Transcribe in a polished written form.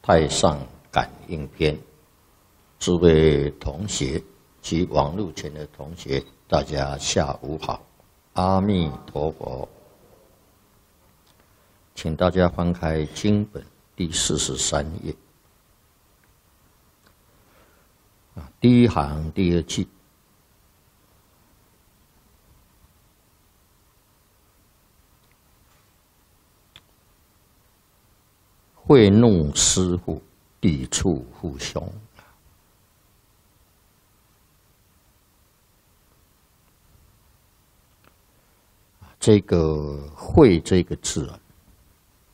太上感应篇，诸位同学及网络前的同学，大家下午好，阿弥陀佛。请大家翻开经本第43页，第一行第二句。会怒师父，抵触父兄。这个“会”这个字啊，